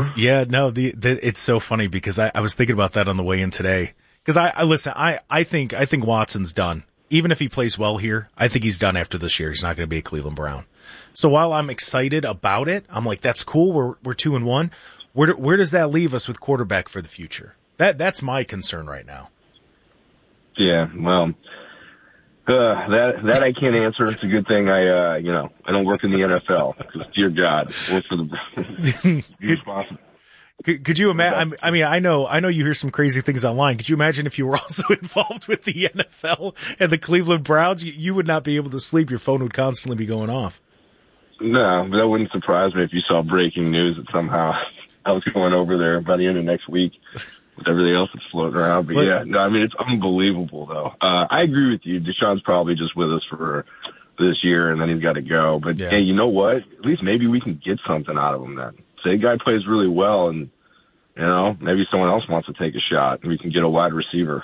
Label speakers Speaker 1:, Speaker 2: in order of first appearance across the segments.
Speaker 1: Yeah, no, it's so funny because I was thinking about that on the way in today. Because I think Watson's done. Even if he plays well here, I think he's done after this year. He's not going to be a Cleveland Brown. So while I'm excited about it, I'm like, that's cool. We're 2-1. Where does that leave us with quarterback for the future? That's my concern right now.
Speaker 2: Yeah, well, that I can't answer. It's a good thing I don't work in the NFL because, dear God, work for the be responsible.
Speaker 1: Could you imagine? I mean, I know you hear some crazy things online. Could you imagine if you were also involved with the NFL and the Cleveland Browns? You would not be able to sleep. Your phone would constantly be going off.
Speaker 2: No, that wouldn't surprise me if you saw breaking news that somehow I was going over there by the end of next week with everything else that's floating around. But yeah, no, I mean, it's unbelievable, though. I agree with you. Deshaun's probably just with us for this year, and then he's got to go. But, hey, you know what? At least maybe we can get something out of him then. Say a guy plays really well, and, maybe someone else wants to take a shot, and we can get a wide receiver.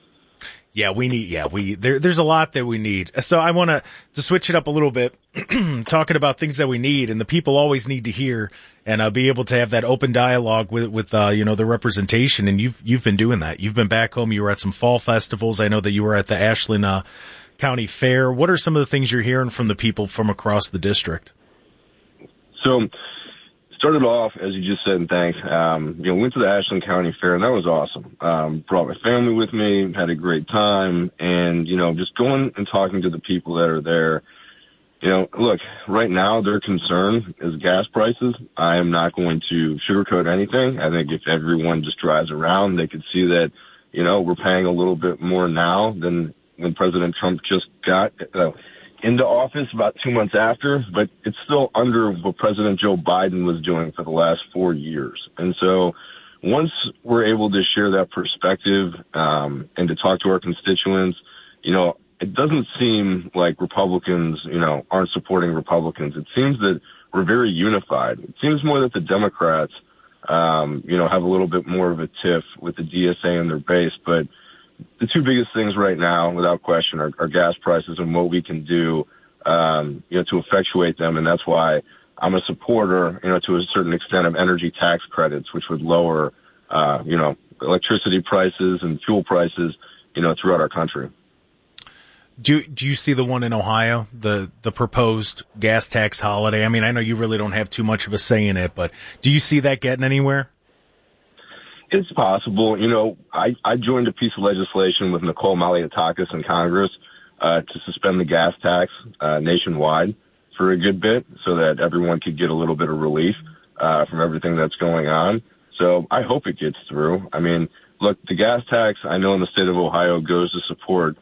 Speaker 1: Yeah, there's a lot that we need. So I want to switch it up a little bit, talking about things that we need and the people always need to hear and be able to have that open dialogue with the representation. And you've been doing that. You've been back home. You were at some fall festivals. I know that you were at the Ashland County Fair. What are some of the things you're hearing from the people from across the district?
Speaker 2: So, started off, as you just said, and thanks, went to the Ashland County Fair, and that was awesome. Brought my family with me, had a great time, and, just going and talking to the people that are there. Look, right now their concern is gas prices. I am not going to sugarcoat anything. I think if everyone just drives around, they could see that, we're paying a little bit more now than when President Trump just got into office about 2 months after, but it's still under what President Joe Biden was doing for the last 4 years. And so once we're able to share that perspective and to talk to our constituents, it doesn't seem like Republicans, aren't supporting Republicans. It seems that we're very unified. It seems more that the Democrats, have a little bit more of a tiff with the DSA and their base, but the two biggest things right now, without question, are gas prices and what we can do, to effectuate them. And that's why I'm a supporter, to a certain extent of energy tax credits, which would lower, electricity prices and fuel prices, throughout our country.
Speaker 1: Do you see the one in Ohio, the proposed gas tax holiday? I mean, I know you really don't have too much of a say in it, but do you see that getting anywhere?
Speaker 2: It's possible. I joined a piece of legislation with Nicole Malliotakis in Congress to suspend the gas tax nationwide for a good bit so that everyone could get a little bit of relief from everything that's going on. So I hope it gets through. I mean, look, the gas tax, I know in the state of Ohio, goes to support,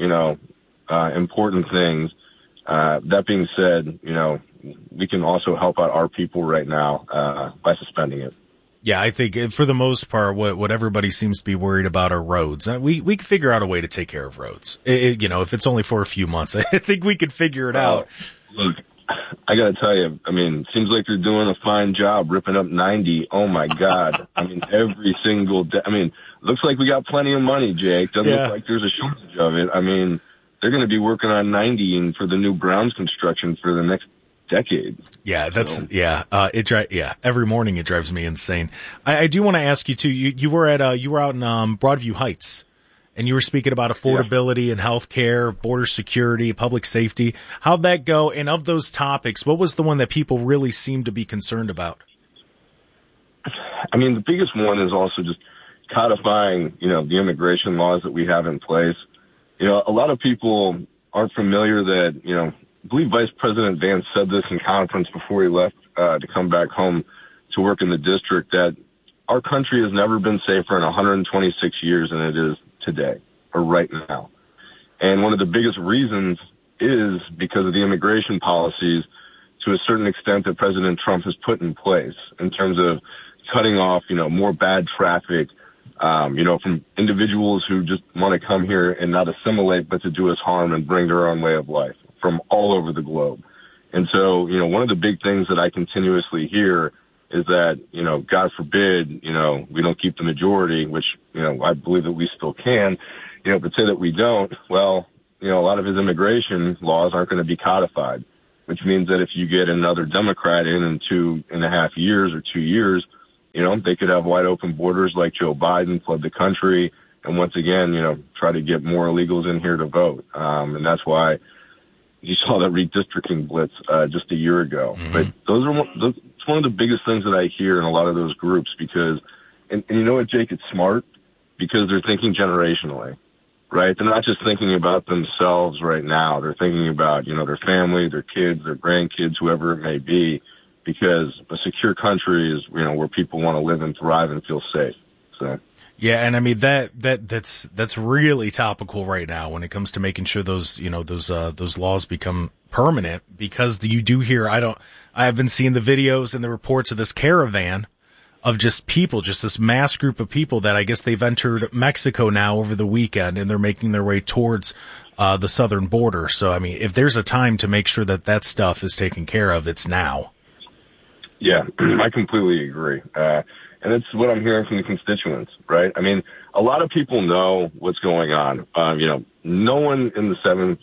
Speaker 2: important things. That being said, we can also help out our people right now by suspending it.
Speaker 1: Yeah, I think for the most part, what everybody seems to be worried about are roads. We can figure out a way to take care of roads. If it's only for a few months, I think we could figure it out.
Speaker 2: Look, I got to tell you, seems like they're doing a fine job ripping up 90. Oh my God. Every single day. Looks like we got plenty of money, Jake. Doesn't look like there's a shortage of it. They're going to be working on 90 and for the new Browns construction for the next decade.
Speaker 1: Yeah, every morning it drives me insane. I do want to ask you too. You were out in Broadview Heights, and you were speaking about affordability and healthcare, border security, public safety. How'd that go? And of those topics, what was the one that people really seemed to be concerned about?
Speaker 2: The biggest one is also just codifying, the immigration laws that we have in place. A lot of people aren't familiar that, I believe Vice President Vance said this in conference before he left to come back home to work in the district, that our country has never been safer in 126 years than it is today or right now. And one of the biggest reasons is because of the immigration policies to a certain extent that President Trump has put in place in terms of cutting off, more bad traffic, from individuals who just want to come here and not assimilate, but to do us harm and bring their own way of life from all over the globe. And so, one of the big things that I continuously hear is that, God forbid, we don't keep the majority, which, I believe that we still can, but say that we don't, well, a lot of his immigration laws aren't going to be codified, which means that if you get another Democrat in 2.5 years or 2 years, they could have wide open borders like Joe Biden, flood the country, and once again, try to get more illegals in here to vote. And that's why you saw that redistricting blitz just a year ago. Mm-hmm. But it's one of the biggest things that I hear in a lot of those groups because, and you know what, Jake, it's smart because they're thinking generationally, right? They're not just thinking about themselves right now. They're thinking about, their family, their kids, their grandkids, whoever it may be, because a secure country is, where people want to live and thrive and feel safe. So.
Speaker 1: Yeah, and I mean that's really topical right now when it comes to making sure those laws become permanent, because you do hear I have been seeing the videos and the reports of this caravan of just people, just this mass group of people that I guess they've entered Mexico now over the weekend, and they're making their way towards the southern border. So I mean, if there's a time to make sure that stuff is taken care of, it's now.
Speaker 2: Yeah, I completely agree. And it's what I'm hearing from the constituents, right? I mean, a lot of people know what's going on. No one in the seventh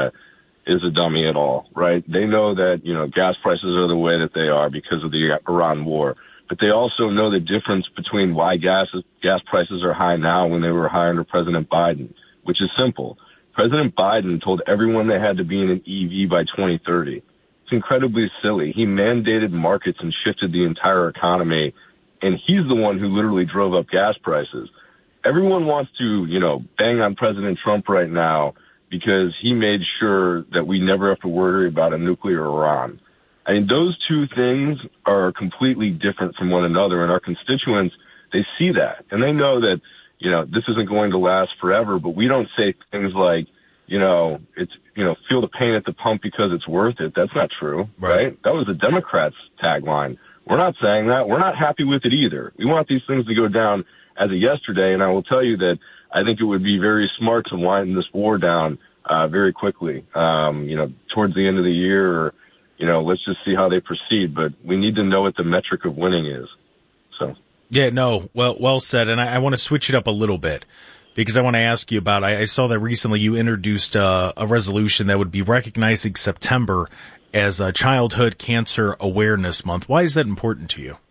Speaker 2: is a dummy at all, right? They know that, gas prices are the way that they are because of the Iran war. But they also know the difference between why gas prices are high now when they were high under President Biden, which is simple. President Biden told everyone they had to be in an EV by 2030. It's incredibly silly. He mandated markets and shifted the entire economy, and he's the one who literally drove up gas prices. Everyone wants to, bang on President Trump right now because he made sure that we never have to worry about a nuclear Iran. I mean, those two things are completely different from one another, and our constituents, they see that, and they know that, this isn't going to last forever, but we don't say things like, it's, feel the pain at the pump because it's worth it. That's not true, right? That was the Democrats' tagline. We're not saying that. We're not happy with it either. We want these things to go down as of yesterday, and I will tell you that I think it would be very smart to wind this war down very quickly, towards the end of the year, or, let's just see how they proceed. But we need to know what the metric of winning is. So. Yeah,
Speaker 1: no, well said, and I want to switch it up a little bit, because I want to ask you about, I saw that recently you introduced a resolution that would be recognizing September as a Childhood Cancer Awareness Month. Why is that important to you?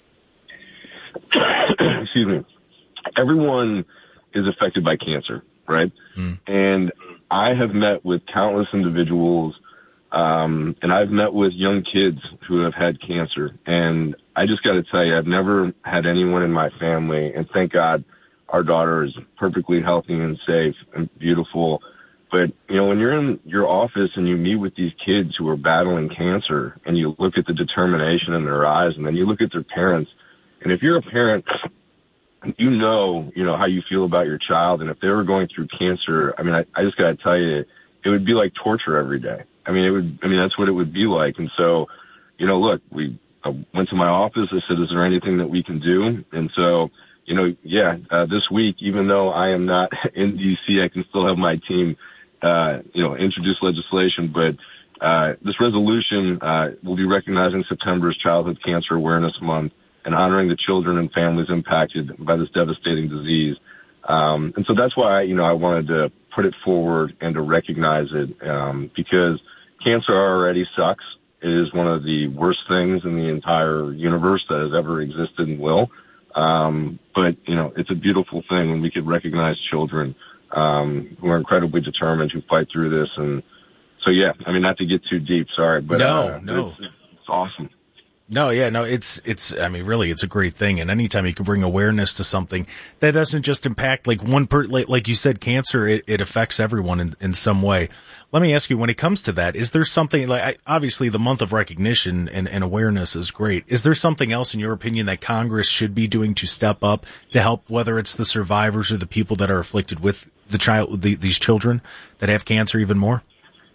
Speaker 2: Excuse me. Everyone is affected by cancer, right? And I have met with countless individuals, and I've met with young kids who have had cancer. And I just got to tell you, I've never had anyone in my family, and thank God our daughter is perfectly healthy and safe and beautiful. But, when you're in your office and you meet with these kids who are battling cancer, and you look at the determination in their eyes, and then you look at their parents, and if you're a parent, you know how you feel about your child. And if they were going through cancer, I mean, I just got to tell you, it would be like torture every day. That's what it would be like. And so, look, I went to my office. I said, is there anything that we can do? And so, this week, even though I am not in D.C., I can still have my team introduce legislation, but this resolution will be recognizing September as Childhood Cancer Awareness Month and honoring the children and families impacted by this devastating disease. And so that's why, I wanted to put it forward and to recognize it, because cancer already sucks. It is one of the worst things in the entire universe that has ever existed and will. But, it's a beautiful thing when we could recognize children who are incredibly determined, who fight through this. And so, not to get too deep, sorry, but
Speaker 1: no.
Speaker 2: It's awesome.
Speaker 1: No, yeah, no, really, it's a great thing. And anytime you can bring awareness to something that doesn't just impact like like you said, cancer, it affects everyone in some way. Let me ask you, when it comes to that, is there something obviously the month of recognition and awareness is great. Is there something else in your opinion that Congress should be doing to step up to help, whether it's the survivors or the people that are afflicted with these children that have cancer even more?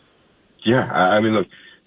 Speaker 2: Yeah. Look,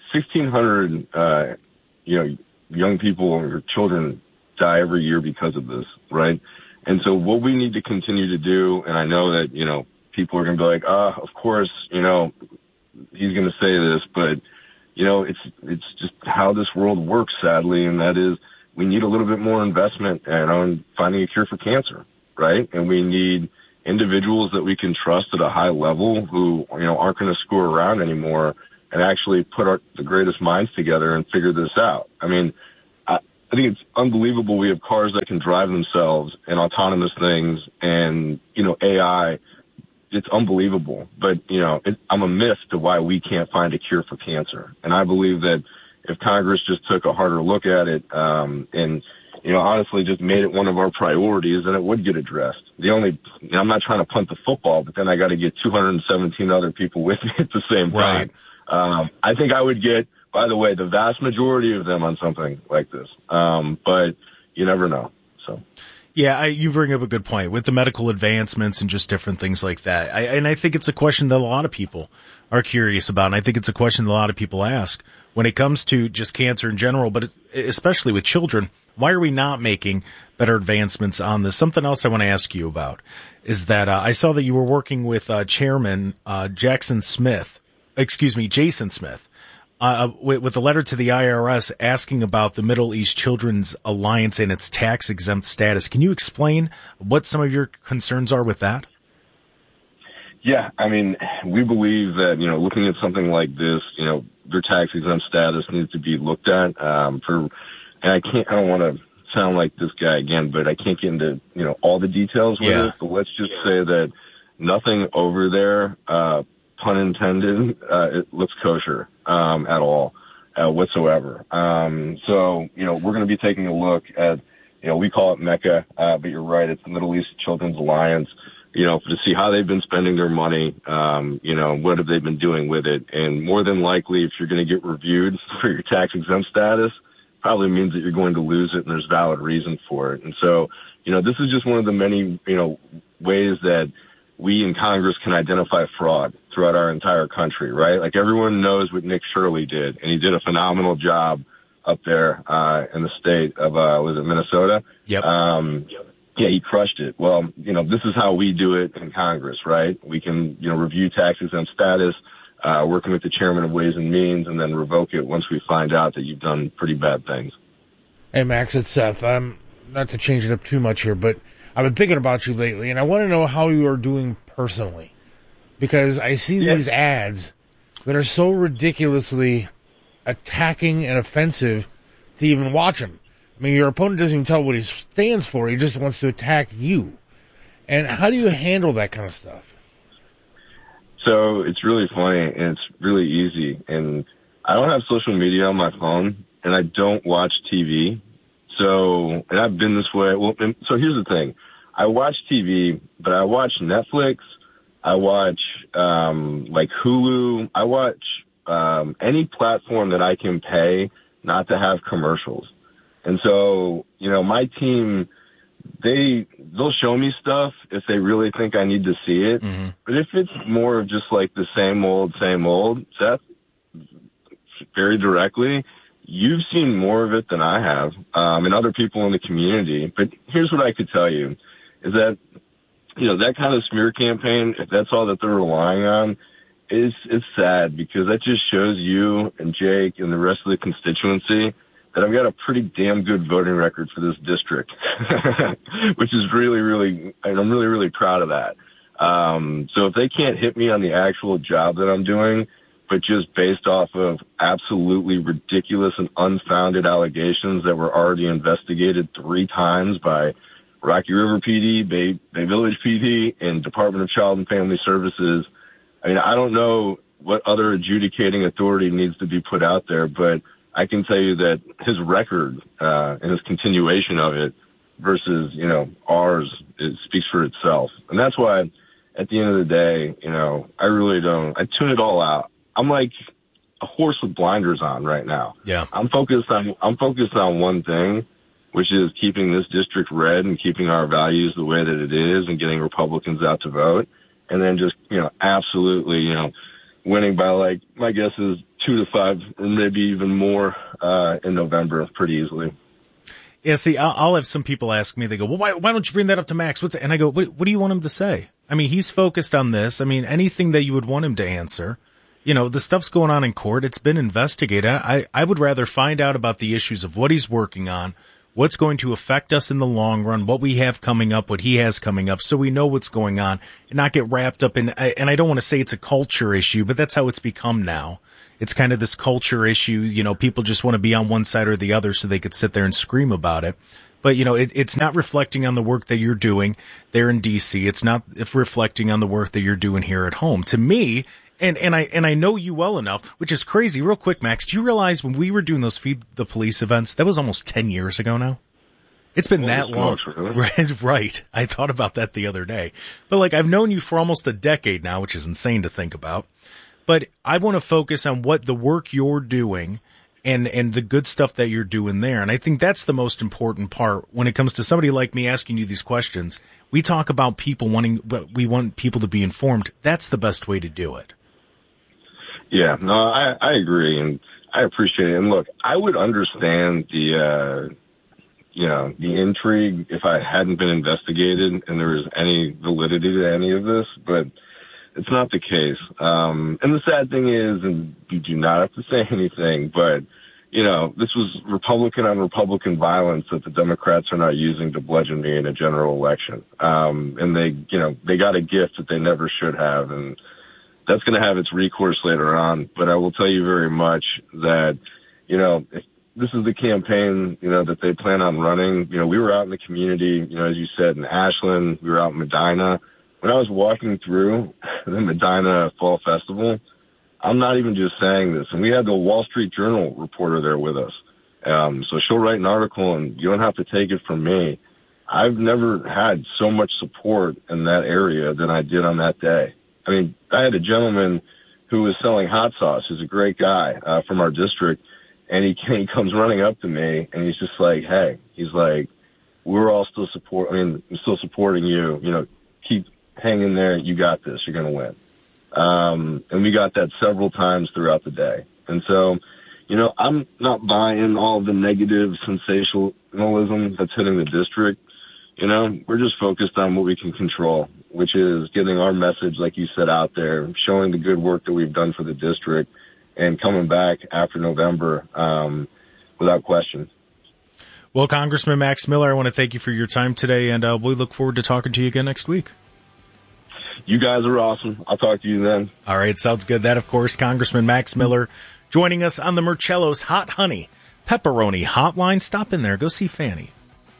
Speaker 2: 1,600, young people or children die every year because of this, right? And so what we need to continue to do, and I know that, people are going to be like, of course, he's going to say this, but, it's just how this world works, sadly, and that is we need a little bit more investment on finding a cure for cancer, right? And we need individuals that we can trust at a high level who, aren't going to screw around anymore and actually put the greatest minds together and figure this out. I think it's unbelievable we have cars that can drive themselves and autonomous things and, AI. It's unbelievable. But, I'm a myth to why we can't find a cure for cancer. And I believe that if Congress just took a harder look at it, and, honestly just made it one of our priorities, then it would get addressed. I'm not trying to punt the football, but then I got to get 217 other people with me at the same time. Right. I think I would get, by the way, the vast majority of them on something like this. But you never know. So.
Speaker 1: Yeah, you bring up a good point with the medical advancements and just different things like that. And I think it's a question that a lot of people are curious about. And I think it's a question that a lot of people ask when it comes to just cancer in general, but especially with children. Why are we not making better advancements on this? Something else I want to ask you about is that I saw that you were working with Chairman Jason Smith, with a letter to the IRS asking about the Middle East Children's Alliance and its tax-exempt status. Can you explain what some of your concerns are with that?
Speaker 2: Yeah, I mean, we believe that, looking at something like this, their tax-exempt status needs to be looked at. And I don't want to sound like this guy again, but I can't get into, all the details with it. But let's just say that nothing over there, pun intended, it looks kosher at all whatsoever. So, we're going to be taking a look at, we call it Mecca, but you're right, it's the Middle East Children's Alliance, to see how they've been spending their money, what have they been doing with it. And more than likely, if you're going to get reviewed for your tax-exempt status, probably means that you're going to lose it and there's valid reason for it. And so, this is just one of the many, ways that we in Congress can identify fraud throughout our entire country, right? Like everyone knows what Nick Shirley did, and he did a phenomenal job up there in the state of, was it Minnesota?
Speaker 1: Yep.
Speaker 2: Yeah, he crushed it. Well, this is how we do it in Congress, right? We can, review tax-exempt status, working with the chairman of Ways and Means, and then revoke it once we find out that you've done pretty bad things.
Speaker 3: Hey, Max, it's Seth. Not to change it up too much here, but I've been thinking about you lately, and I want to know how you are doing personally. Because I see these ads that are so ridiculously attacking and offensive to even watch them. I mean, your opponent doesn't even tell what he stands for. He just wants to attack you. And how do you handle that kind of stuff?
Speaker 2: So it's really funny, and it's really easy. And I don't have social media on my phone, and I don't watch TV. So, and I've been this way. Well, so here's the thing. I watch TV, but I watch Netflix. I watch, like Hulu. I watch, any platform that I can pay not to have commercials. And so, my team, they'll show me stuff if they really think I need to see it. Mm-hmm. But if it's more of just like the same old, Seth, very directly, you've seen more of it than I have, and other people in the community. But here's what I could tell you is that, that kind of smear campaign, if that's all that they're relying on, it's sad, because that just shows you and Jake and the rest of the constituency that I've got a pretty damn good voting record for this district, which is really, really, and I'm really, really proud of that. So if they can't hit me on the actual job that I'm doing, but just based off of absolutely ridiculous and unfounded allegations that were already investigated 3 times by Rocky River PD, Bay Village PD, and Department of Child and Family Services, I mean, I don't know what other adjudicating authority needs to be put out there, but I can tell you that his record and his continuation of it versus, ours, it speaks for itself. And that's why at the end of the day, I really don't, I tune it all out. I'm like a horse with blinders on right now.
Speaker 1: Yeah.
Speaker 2: I'm focused on one thing, which is keeping this district red and keeping our values the way that it is and getting Republicans out to vote. And then just, absolutely, winning by, like, my guess is 2-5 or maybe even more in November pretty easily.
Speaker 1: Yeah, see, I'll have some people ask me, they go, well, why don't you bring that up to Max? And I go, what do you want him to say? I mean, he's focused on this. I mean, anything that you would want him to answer. The stuff's going on in court. It's been investigated. I would rather find out about the issues of what he's working on, what's going to affect us in the long run, what we have coming up, what he has coming up, so we know what's going on and not get wrapped up in, and I don't want to say it's a culture issue, but that's how it's become now. It's kind of this culture issue. You know, people just want to be on one side or the other so they could sit there and scream about it. But, you know, it's not reflecting on the work that you're doing there in D.C. It's not reflecting on the work that you're doing here at home. To me, and I know you well enough, which is crazy. Real quick, Max, do you realize when we were doing those Feed the Police events, that was almost 10 years ago now? It's been that long. Right. I thought about that the other day. But, like, I've known you for almost a decade now, which is insane to think about. But I want to focus on what the work you're doing and the good stuff that you're doing there. And I think that's the most important part when it comes to somebody like me asking you these questions. We talk about people we want people to be informed. That's the best way to do it.
Speaker 2: Yeah, no, I agree, and I appreciate it. And look, I would understand the intrigue if I hadn't been investigated and there was any validity to any of this, but it's not the case. And the sad thing is, and you do not have to say anything, but, you know, this was Republican on Republican violence that the Democrats are not using to bludgeon me in a general election. And they got a gift that they never should have, and that's going to have its recourse later on. But I will tell you very much that, you know, if this is the campaign, you know, that they plan on running. You know, we were out in the community, you know, as you said, in Ashland. We were out in Medina. When I was walking through the Medina Fall Festival, I'm not even just saying this, and we had the Wall Street Journal reporter there with us. So she'll write an article, and you don't have to take it from me. I've never had so much support in that area than I did on that day. I mean, I had a gentleman who was selling hot sauce, who's a great guy from our district, and he comes running up to me, and he's just like, hey, he's like, I'm still supporting you, you know, keep hang in there, you got this, you're going to win. And we got that several times throughout the day. And so, you know, I'm not buying all the negative sensationalism that's hitting the district. You know, we're just focused on what we can control, which is getting our message, like you said, out there, showing the good work that we've done for the district, and coming back after November without question.
Speaker 1: Well, Congressman Max Miller, I want to thank you for your time today, and we look forward to talking to you again next week.
Speaker 2: You guys are awesome. I'll talk to you then. All
Speaker 1: right, sounds good. That, of course, Congressman Max Miller joining us on the Murcello's Hot Honey Pepperoni Hotline. Stop in there. Go see Fanny.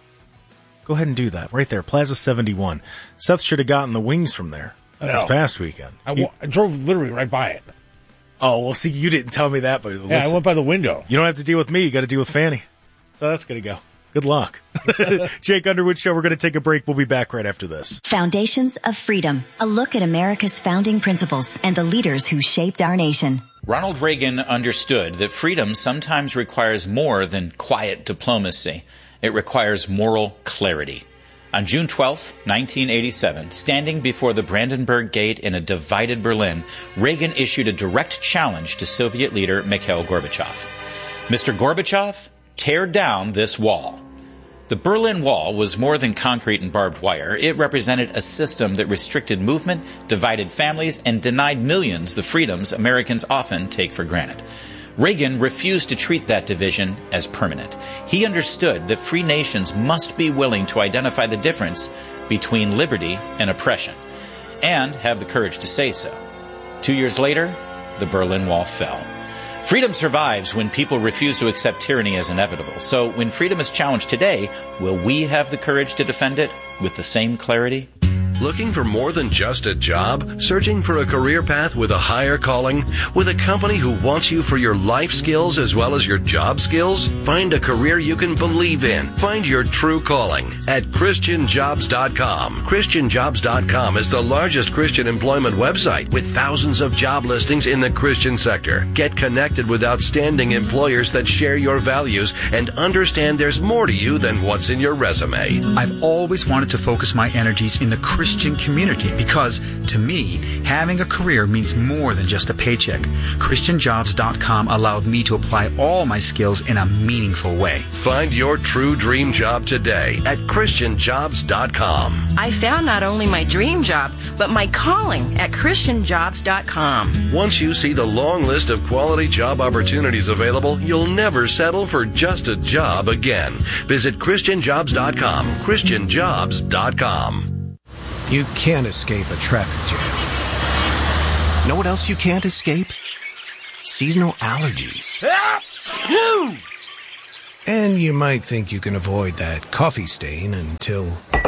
Speaker 1: Go ahead and do that right there, Plaza 71. Seth should have gotten the wings from there this past weekend.
Speaker 3: I drove literally right by it.
Speaker 1: Oh, well, see, you didn't tell me that, but listen,
Speaker 3: I went by the window.
Speaker 1: You don't have to deal with me. You got to deal with Fanny. So that's going to go. Good luck. Jake Underwood Show. We're going to take a break. We'll be back right after this.
Speaker 4: Foundations of Freedom. A look at America's founding principles and the leaders who shaped our nation.
Speaker 5: Ronald Reagan understood that freedom sometimes requires more than quiet diplomacy. It requires moral clarity. On June 12, 1987, standing before the Brandenburg Gate in a divided Berlin, Reagan issued a direct challenge to Soviet leader Mikhail Gorbachev. Mr. Gorbachev, tear down this wall. The Berlin Wall was more than concrete and barbed wire. It represented a system that restricted movement, divided families, and denied millions the freedoms Americans often take for granted. Reagan refused to treat that division as permanent. He understood that free nations must be willing to identify the difference between liberty and oppression, and have the courage to say so. 2 years later, the Berlin Wall fell. Freedom survives when people refuse to accept tyranny as inevitable. So when freedom is challenged today, will we have the courage to defend it with the same clarity?
Speaker 6: Looking for more than just a job? Searching for a career path with a higher calling? With a company who wants you for your life skills as well as your job skills? Find a career you can believe in. Find your true calling at ChristianJobs.com. ChristianJobs.com is the largest Christian employment website with thousands of job listings in the Christian sector. Get connected with outstanding employers that share your values and understand there's more to you than what's in your resume.
Speaker 7: I've always wanted to focus my energies in the Christian Christian community because, to me, having a career means more than just a paycheck. ChristianJobs.com allowed me to apply all my skills in a meaningful way.
Speaker 6: Find your true dream job today at ChristianJobs.com.
Speaker 8: I found not only my dream job, but my calling at ChristianJobs.com.
Speaker 6: Once you see the long list of quality job opportunities available, you'll never settle for just a job again. Visit ChristianJobs.com. ChristianJobs.com.
Speaker 9: You can't escape a traffic jam. Know what else you can't escape? Seasonal allergies. And you might think you can avoid that coffee stain until...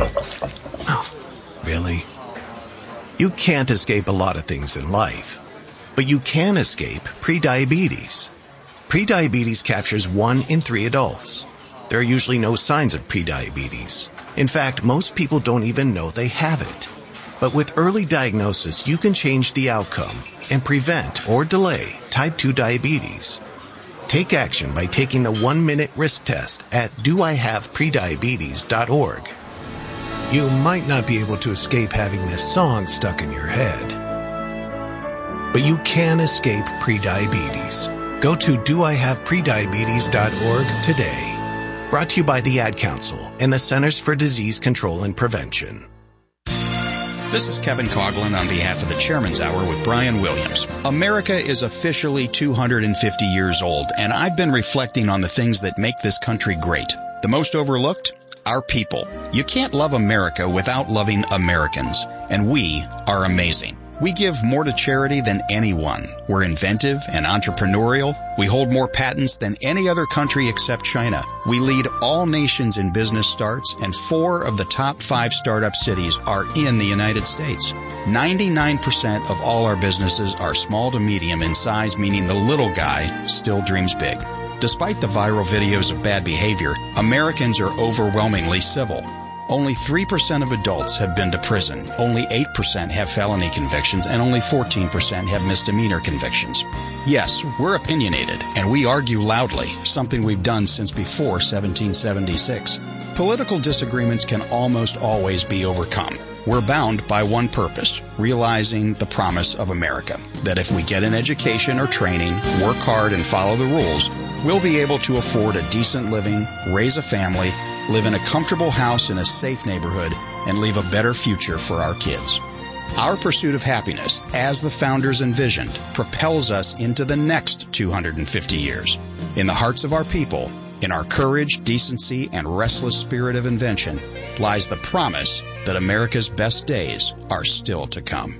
Speaker 9: Oh, really? You can't escape a lot of things in life, but you can escape prediabetes. Prediabetes captures 1 in 3 adults. There are usually no signs of prediabetes. In fact, most people don't even know they have it. But with early diagnosis, you can change the outcome and prevent or delay type 2 diabetes. Take action by taking the 1-minute risk test at doihaveprediabetes.org. You might not be able to escape having this song stuck in your head, but you can escape prediabetes. Go to doihaveprediabetes.org today. Brought to you by the Ad Council and the Centers for Disease Control and Prevention.
Speaker 10: This is Kevin Coughlin on behalf of the Chairman's Hour with Brian Williams. America is officially 250 years old, and I've been reflecting on the things that make this country great. The most overlooked? Our people. You can't love America without loving Americans, and we are amazing. We give more to charity than anyone. We're inventive and entrepreneurial. We hold more patents than any other country except China. We lead all nations in business starts, and 4 of the top 5 startup cities are in the United States. 99% of all our businesses are small to medium in size, meaning the little guy still dreams big. Despite the viral videos of bad behavior, Americans are overwhelmingly civil. Only 3% of adults have been to prison, only 8% have felony convictions, and only 14% have misdemeanor convictions. Yes, we're opinionated, and we argue loudly, something we've done since before 1776. Political disagreements can almost always be overcome. We're bound by one purpose, realizing the promise of America, that if we get an education or training, work hard, and follow the rules, we'll be able to afford a decent living, raise a family, live in a comfortable house in a safe neighborhood, and leave a better future for our kids. Our pursuit of happiness, as the founders envisioned, propels us into the next 250 years. In the hearts of our people, in our courage, decency, and restless spirit of invention, lies the promise that America's best days are still to come.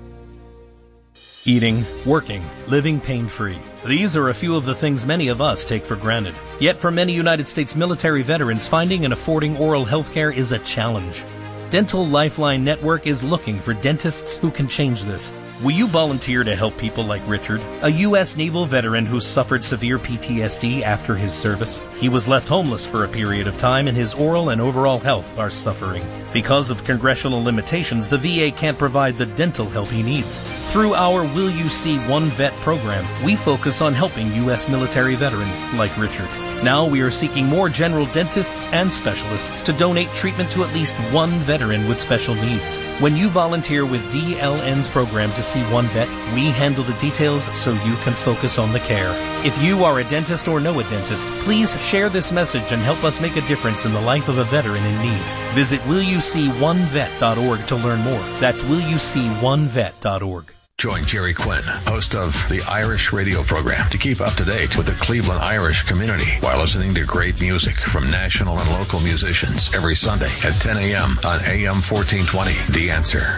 Speaker 11: Eating, working, living pain-free. These are a few of the things many of us take for granted. Yet for many United States military veterans, finding and affording oral health care is a challenge. Dental Lifeline Network is looking for dentists who can change this. Will you volunteer to help people like Richard, a U.S. naval veteran who suffered severe PTSD after his service? He was left homeless for a period of time, and his oral and overall health are suffering. Because of congressional limitations, the VA can't provide the dental help he needs. Through our Will You See One Vet program, we focus on helping U.S. military veterans like Richard. Now we are seeking more general dentists and specialists to donate treatment to at least one veteran with special needs. When you volunteer with DLN's program to see one vet, we handle the details so you can focus on the care. If you are a dentist or know a dentist, please share this message and help us make a difference in the life of a veteran in need. Visit willyouseeonevet.org to learn more. That's willyouseeonevet.org.
Speaker 12: Join Jerry Quinn, host of the Irish radio program, to keep up to date with the Cleveland Irish community while listening to great music from national and local musicians every Sunday at 10 a.m. on AM 1420. The Answer.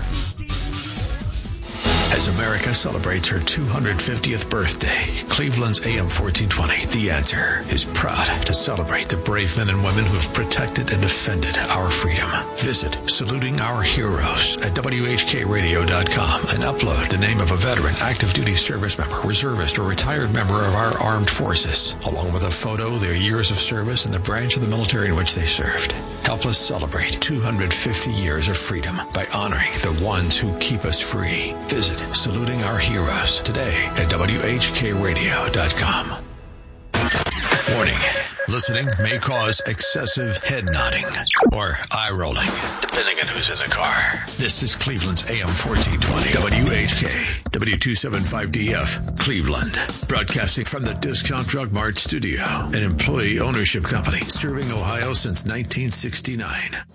Speaker 12: As America celebrates her 250th birthday, Cleveland's AM 1420, The Answer, is proud to celebrate the brave men and women who have protected and defended our freedom. Visit Saluting Our Heroes at WHKRadio.com and upload the name of a veteran, active duty service member, reservist, or retired member of our armed forces, along with a photo, their years of service, and the branch of the military in which they served. Help us celebrate 250 years of freedom by honoring the ones who keep us free. Visit Saluting Our Heroes today at WHKRadio.com. Warning. Listening may cause excessive head nodding or eye eye-rolling, depending on who's in the car. This is Cleveland's AM 1420, WHK, W275DF, Cleveland. Broadcasting from the Discount Drug Mart studio, an employee ownership company serving Ohio since 1969.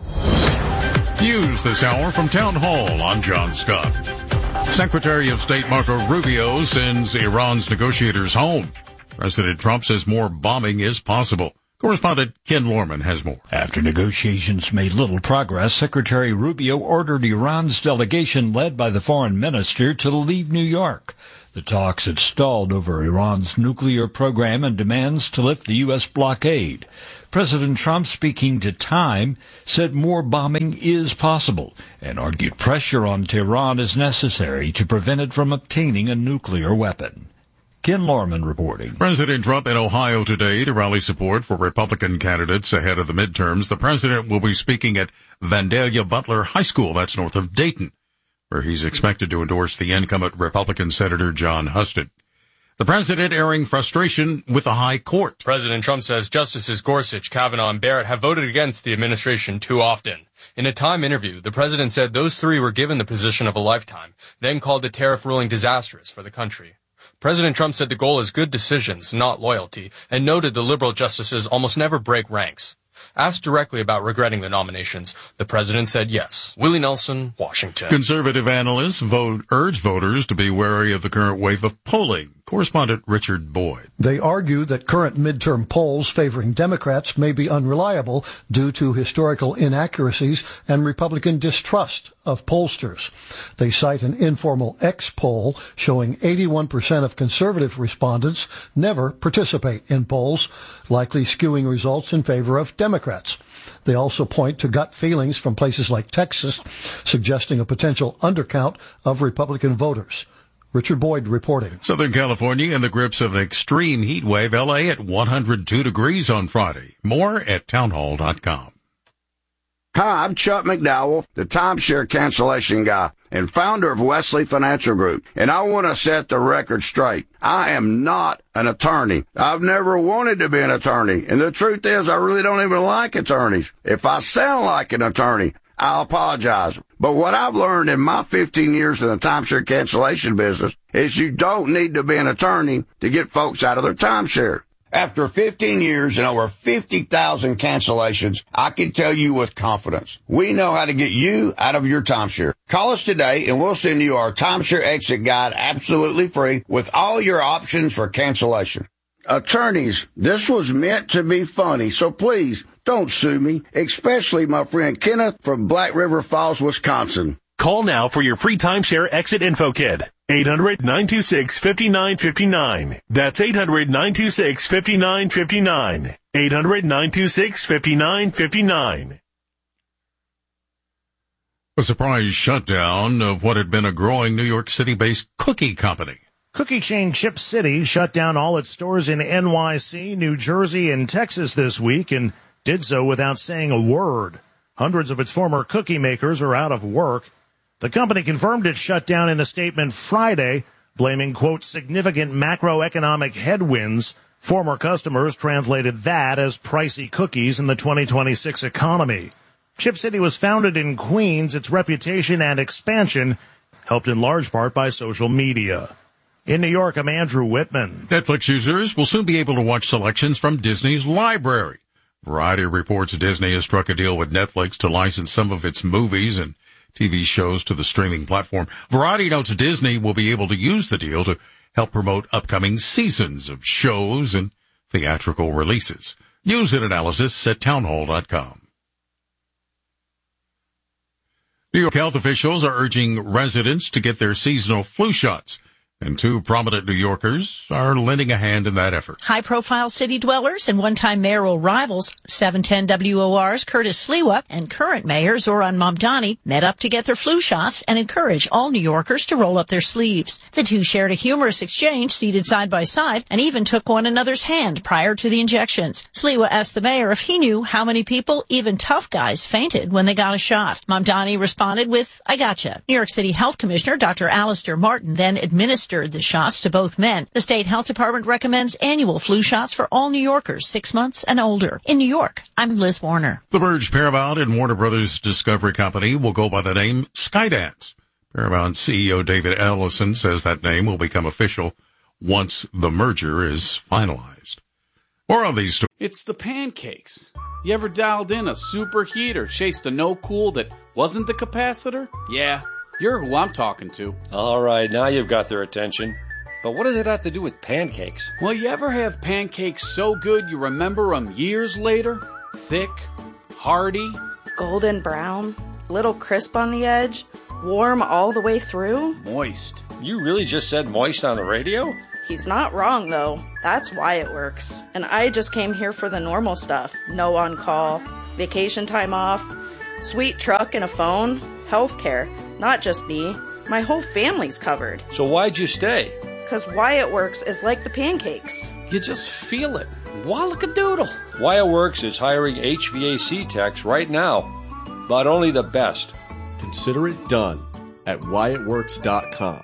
Speaker 13: News this hour from Town Hall. I'm John Scott. Secretary of State Marco Rubio sends Iran's negotiators home. President Trump says more bombing is possible. Correspondent Ken Lorman has more.
Speaker 14: After negotiations made little progress, Secretary Rubio ordered Iran's delegation led by the foreign minister to leave New York. The talks had stalled over Iran's nuclear program and demands to lift the U.S. blockade. President Trump, speaking to Time, said more bombing is possible and argued pressure on Tehran is necessary to prevent it from obtaining a nuclear weapon. Ken Lorman reporting.
Speaker 13: President Trump in Ohio today to rally support for Republican candidates ahead of the midterms. The president will be speaking at Vandalia Butler High School, that's north of Dayton, where he's expected to endorse the incumbent Republican Senator John Husted. The president airing frustration with the high court.
Speaker 15: President Trump says Justices Gorsuch, Kavanaugh, and Barrett have voted against the administration too often. In a Time interview, the president said those three were given the position of a lifetime, then called the tariff ruling disastrous for the country. President Trump said the goal is good decisions, not loyalty, and noted the liberal justices almost never break ranks. Asked directly about regretting the nominations, the president said yes. Willie Nelson, Washington.
Speaker 13: Conservative analysts urge voters to be wary of the current wave of polling. Correspondent Richard Boyd.
Speaker 16: They argue that current midterm polls favoring Democrats may be unreliable due to historical inaccuracies and Republican distrust of pollsters. They cite an informal X poll showing 81% of conservative respondents never participate in polls, likely skewing results in favor of Democrats. They also point to gut feelings from places like Texas, suggesting a potential undercount of Republican voters. Richard Boyd reporting.
Speaker 13: Southern California in the grips of an extreme heat wave. LA at 102 degrees on Friday. More at townhall.com.
Speaker 17: Hi, I'm Chuck McDowell, the timeshare cancellation guy and founder of Wesley Financial Group. And I want to set the record straight. I am not an attorney. I've never wanted to be an attorney. And the truth is, I really don't even like attorneys. If I sound like an attorney, I'll apologize. But what I've learned in my 15 years in the timeshare cancellation business is you don't need to be an attorney to get folks out of their timeshare. After 15 years and over 50,000 cancellations, I can tell you with confidence, we know how to get you out of your timeshare. Call us today and we'll send you our timeshare exit guide absolutely free with all your options for cancellation. Attorneys, this was meant to be funny, so please don't sue me, especially my friend Kenneth from Black River Falls, Wisconsin.
Speaker 18: Call now for your free timeshare exit info kit. 800-926-5959. That's 800-926-5959. 800-926-5959.
Speaker 13: A surprise shutdown of what had been a growing New York City-based cookie company.
Speaker 19: Cookie chain Chip City shut down all its stores in NYC, New Jersey, and Texas this week and did so without saying a word. Hundreds of its former cookie makers are out of work. The company confirmed its shutdown in a statement Friday, blaming, quote, significant macroeconomic headwinds. Former customers translated that as pricey cookies in the 2026 economy. Chip City was founded in Queens. Its reputation and expansion helped in large part by social media. In New York, I'm Andrew Whitman.
Speaker 13: Netflix users will soon be able to watch selections from Disney's library. Variety reports Disney has struck a deal with Netflix to license some of its movies and TV shows to the streaming platform. Variety notes Disney will be able to use the deal to help promote upcoming seasons of shows and theatrical releases. News and analysis at townhall.com. New York health officials are urging residents to get their seasonal flu shots. And two prominent New Yorkers are lending a hand in that effort.
Speaker 20: High-profile city dwellers and one-time mayoral rivals, 710 WOR's Curtis Sliwa and current mayor Zoran Mamdani met up to get their flu shots and encourage all New Yorkers to roll up their sleeves. The two shared a humorous exchange, seated side by side, and even took one another's hand prior to the injections. Sliwa asked the mayor if he knew how many people, even tough guys, fainted when they got a shot. Mamdani responded with, I gotcha. New York City Health Commissioner Dr. Alistair Martin then administered administered the shots to both men. The state health department recommends annual flu shots for all New Yorkers 6 months and older. In New York, I'm Liz Warner.
Speaker 13: The merged Paramount and Warner Brothers Discovery Company will go by the name Skydance. Paramount CEO David Ellison says that name will become official once the merger is finalized. More on these.
Speaker 21: It's the pancakes. You ever dialed in a superheat or chased a no-cool that wasn't the capacitor? Yeah, you're who I'm talking to.
Speaker 22: All right, now you've got their attention. But what does it have to do with pancakes?
Speaker 21: Well, you ever have pancakes so good you remember them years later? Thick, hearty,
Speaker 23: golden brown, little crisp on the edge, warm all the way through.
Speaker 21: Moist.
Speaker 22: You really just said moist on the radio?
Speaker 23: He's not wrong, though. That's why it works. And I just came here for the normal stuff. No on-call, vacation time off, sweet truck and a phone, healthcare. Not just me. My whole family's covered.
Speaker 22: So why'd you stay?
Speaker 23: Because Wyatt Works is like the pancakes.
Speaker 21: You just feel it. Wallakadoodle.
Speaker 22: Wyatt Works is hiring HVAC techs right now, but only the best.
Speaker 24: Consider it done at WyattWorks.com.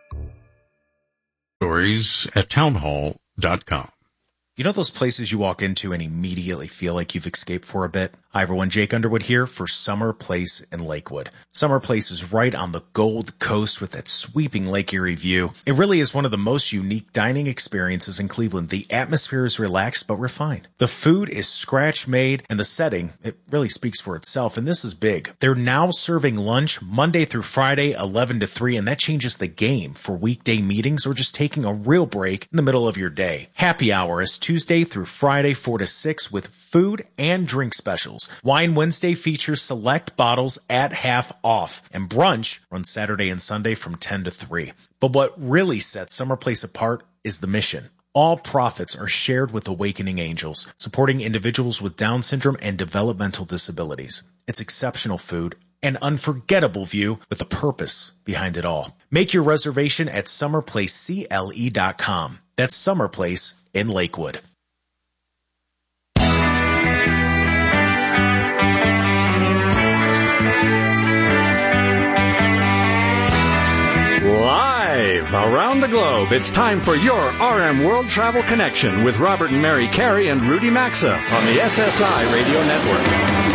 Speaker 13: Stories at townhall.com.
Speaker 1: You know those places you walk into and immediately feel like you've escaped for a bit? Hi everyone, Jake Underwood here for Summer Place in Lakewood. Summer Place is right on the Gold Coast with that sweeping Lake Erie view. It really is one of the most unique dining experiences in Cleveland. The atmosphere is relaxed but refined. The food is scratch-made, and the setting, it really speaks for itself, and this is big. They're now serving lunch Monday through Friday, 11 to 3, and that changes the game for weekday meetings or just taking a real break in the middle of your day. Happy hour is Tuesday through Friday, 4 to 6, with food and drink specials. Wine Wednesday features select bottles at half off, and brunch runs Saturday and Sunday from 10 to 3. But what really sets Summer Place apart is the mission. All profits are shared with Awakening Angels, supporting individuals with Down syndrome and developmental disabilities. It's exceptional food, an unforgettable view with a purpose behind it all. Make your reservation at summerplacecle.com. That's Summer Place in Lakewood.
Speaker 25: Live around the globe, it's time for your RM World Travel Connection with Robert and Mary Carey and Rudy Maxa on the SSI Radio Network.